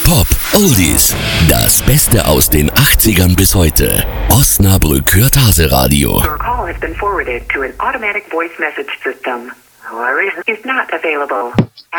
Top Oldies. Das Beste aus den 80ern bis heute. Osnabrück hört Hase Radio. Your call has been forwarded to an automatic voice message system. Is not available.